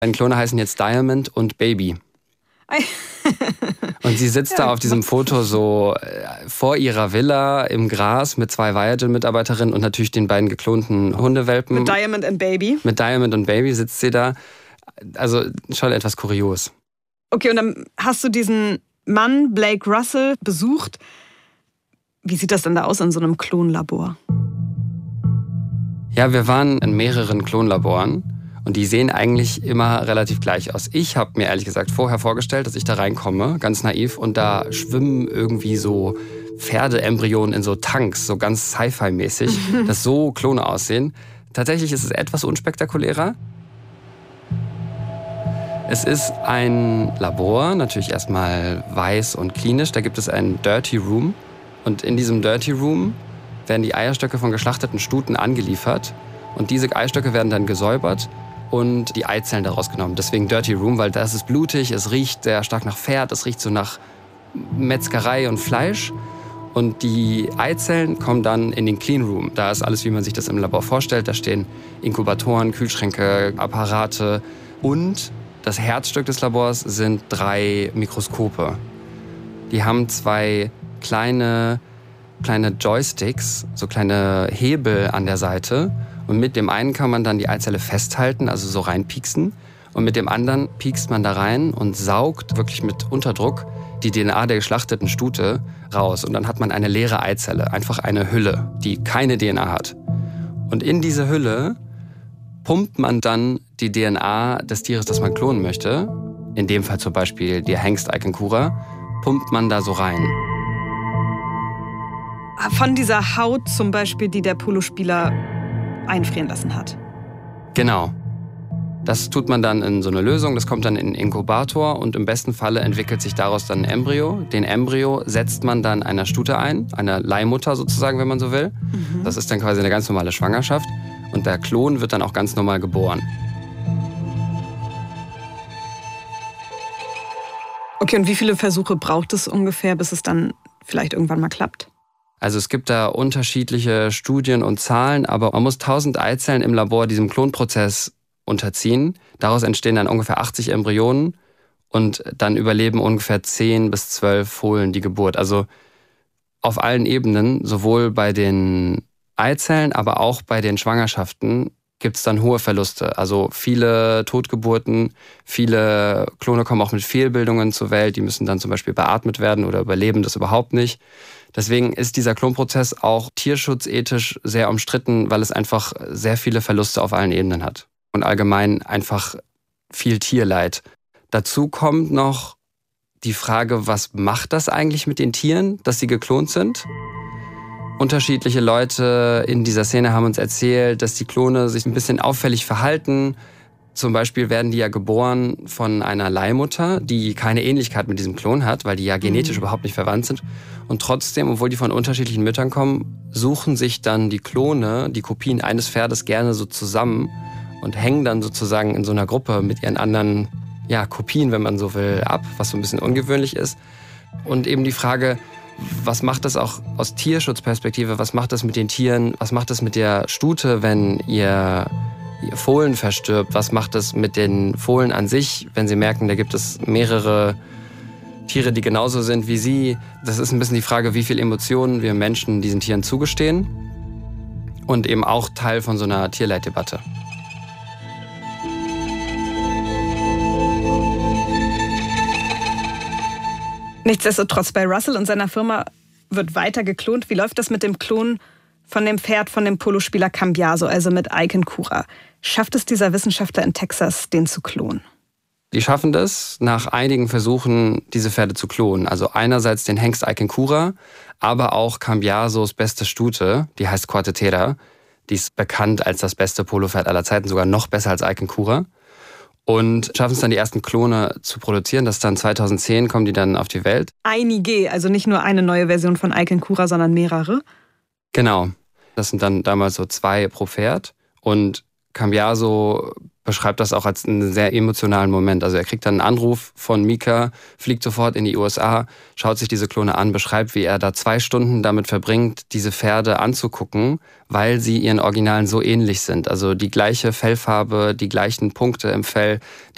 Beiden Klone heißen jetzt Diamond und Baby. Und sie sitzt da auf diesem Foto so vor ihrer Villa im Gras mit 2 Viagen-Mitarbeiterinnen und natürlich den beiden geklonten Hundewelpen. Mit Diamond und Baby. Mit Diamond und Baby sitzt sie da. Also schon etwas kurios. Okay, und dann hast du diesen Mann, Blake Russell, besucht. Wie sieht das denn da aus in so einem Klonlabor? Ja, wir waren in mehreren Klonlaboren. Und die sehen eigentlich immer relativ gleich aus. Ich habe mir ehrlich gesagt vorher vorgestellt, dass ich da reinkomme, ganz naiv, und da schwimmen irgendwie so Pferdeembryonen in so Tanks, so ganz Sci-Fi-mäßig, dass so Klone aussehen. Tatsächlich ist es etwas unspektakulärer. Es ist ein Labor, natürlich erstmal weiß und klinisch. Da gibt es einen Dirty Room. Und in diesem Dirty Room werden die Eierstöcke von geschlachteten Stuten angeliefert. Und diese Eierstöcke werden dann gesäubert und die Eizellen daraus genommen. Deswegen Dirty Room, weil das ist blutig, es riecht sehr stark nach Pferd, es riecht so nach Metzgerei und Fleisch. Und die Eizellen kommen dann in den Clean Room. Da ist alles, wie man sich das im Labor vorstellt. Da stehen Inkubatoren, Kühlschränke, Apparate. Und das Herzstück des Labors sind 3 Mikroskope. Die haben 2 kleine Joysticks, so kleine Hebel an der Seite. Und mit dem einen kann man dann die Eizelle festhalten, also so reinpieksen. Und mit dem anderen piekst man da rein und saugt wirklich mit Unterdruck die DNA der geschlachteten Stute raus. Und dann hat man eine leere Eizelle, einfach eine Hülle, die keine DNA hat. Und in diese Hülle pumpt man dann die DNA des Tieres, das man klonen möchte. In dem Fall zum Beispiel die Hengst Eikenkurer, pumpt man da so rein. Von dieser Haut zum Beispiel, die der Polospieler einfrieren lassen hat. Genau. Das tut man dann in so eine Lösung, das kommt dann in den Inkubator und im besten Falle entwickelt sich daraus dann ein Embryo. Den Embryo setzt man dann einer Stute ein, einer Leihmutter sozusagen, wenn man so will. Das ist dann quasi eine ganz normale Schwangerschaft und der Klon wird dann auch ganz normal geboren. Okay, und wie viele Versuche braucht es ungefähr, bis es dann vielleicht irgendwann mal klappt? Also es gibt da unterschiedliche Studien und Zahlen, aber man muss 1000 Eizellen im Labor diesem Klonprozess unterziehen. Daraus entstehen dann ungefähr 80 Embryonen und dann überleben ungefähr 10 bis 12 Fohlen die Geburt. Also auf allen Ebenen, sowohl bei den Eizellen, aber auch bei den Schwangerschaften gibt es dann hohe Verluste. Also viele Totgeburten, viele Klone kommen auch mit Fehlbildungen zur Welt, die müssen dann zum Beispiel beatmet werden oder überleben das überhaupt nicht. Deswegen ist dieser Klonprozess auch tierschutzethisch sehr umstritten, weil es einfach sehr viele Verluste auf allen Ebenen hat. Und allgemein einfach viel Tierleid. Dazu kommt noch die Frage, was macht das eigentlich mit den Tieren, dass sie geklont sind? Unterschiedliche Leute in dieser Szene haben uns erzählt, dass die Klone sich ein bisschen auffällig verhalten. Zum Beispiel werden die ja geboren von einer Leihmutter, die keine Ähnlichkeit mit diesem Klon hat, weil die ja genetisch überhaupt nicht verwandt sind. Und trotzdem, obwohl die von unterschiedlichen Müttern kommen, suchen sich dann die Klone, die Kopien eines Pferdes gerne so zusammen und hängen dann sozusagen in so einer Gruppe mit ihren anderen Kopien, wenn man so will, ab, was so ein bisschen ungewöhnlich ist. Und eben die Frage, was macht das auch aus Tierschutzperspektive, was macht das mit den Tieren, was macht das mit der Stute, wenn ihr Fohlen verstirbt, was macht das mit den Fohlen an sich, wenn sie merken, da gibt es mehrere Tiere, die genauso sind wie sie. Das ist ein bisschen die Frage, wie viel Emotionen wir Menschen diesen Tieren zugestehen und eben auch Teil von so einer Tierleiddebatte. Nichtsdestotrotz, bei Russell und seiner Firma wird weiter geklont. Wie läuft das mit dem Klon von dem Pferd von dem Polospieler Cambiaso, also mit Eikenkurer? Schafft es dieser Wissenschaftler in Texas, den zu klonen? Die schaffen das, nach einigen Versuchen, diese Pferde zu klonen. Also einerseits den Hengst Eikenkurer, aber auch Cambiasos beste Stute, die heißt Quartetera. Die ist bekannt als das beste Polopferd aller Zeiten, sogar noch besser als Eikenkurer. Und schaffen es dann, die ersten Klone zu produzieren. Das ist dann 2010, kommen die dann auf die Welt. Einige, also nicht nur eine neue Version von Eikenkurer, sondern mehrere? Genau. Das sind dann damals so 2 pro Pferd. Und Cambiaso beschreibt das auch als einen sehr emotionalen Moment. Also er kriegt dann einen Anruf von Mika, fliegt sofort in die USA, schaut sich diese Klone an, beschreibt, wie er da 2 Stunden damit verbringt, diese Pferde anzugucken, weil sie ihren Originalen so ähnlich sind. Also die gleiche Fellfarbe, die gleichen Punkte im Fell,